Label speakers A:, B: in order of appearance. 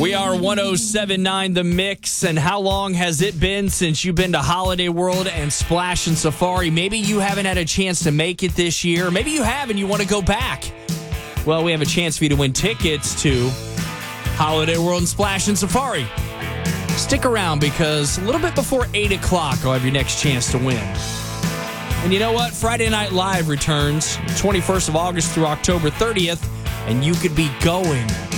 A: We are 107.9 The Mix, and how long has it been since you've been to Holiday World and Splash and Safari? Maybe you haven't had a chance to make it this year. Maybe you have and you want to go back. Well, we have a chance for you to win tickets to Holiday World and Splash and Safari. Stick around because a little bit before 8 o'clock, I'll have your next chance to win. And you know what? Friday Night Live returns 21st of August through October 30th, and you could be going